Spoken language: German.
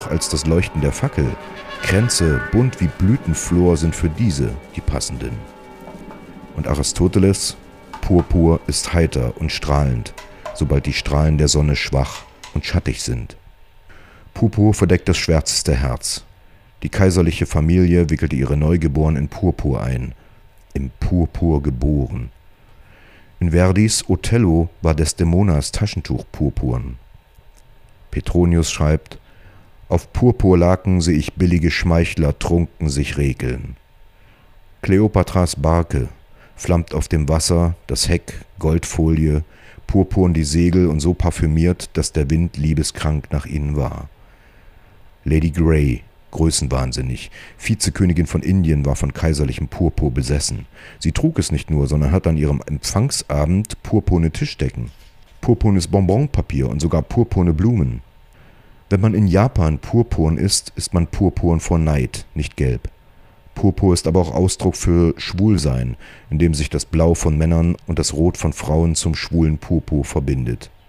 als das Leuchten der Fackel. Kränze, bunt wie Blütenflor, sind für diese die passenden. Und Aristoteles: Purpur ist heiter und strahlend, sobald die Strahlen der Sonne schwach und schattig sind. Purpur verdeckt das schwärzeste Herz. Die kaiserliche Familie wickelte ihre Neugeborenen in Purpur ein, im Purpur geboren. In Verdis Othello war Desdemonas Taschentuch purpurn. Petronius schreibt: Auf Purpurlaken seh ich billige Schmeichler trunken sich regeln. Kleopatras Barke flammt auf dem Wasser, das Heck, Goldfolie, purpurn die Segel und so parfümiert, dass der Wind liebeskrank nach ihnen war. Lady Grey, größenwahnsinnig, Vizekönigin von Indien, war von kaiserlichem Purpur besessen. Sie trug es nicht nur, sondern hat an ihrem Empfangsabend purpurne Tischdecken, purpurnes Bonbonpapier und sogar purpurne Blumen. Wenn man in Japan purpurn ist, ist man purpurn vor Neid, nicht gelb. Purpur ist aber auch Ausdruck für Schwulsein, in dem sich das Blau von Männern und das Rot von Frauen zum schwulen Purpur verbindet.